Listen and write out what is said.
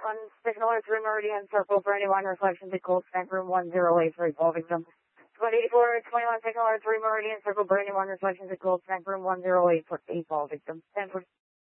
On Signal 3 Meridian, Circle for anyone, reflections at Gold Tank Room 108 for all victims. 184, 21 Signal 3 Meridian, Circle for anyone, reflections at Gold Tank Room 108 for all victims. 10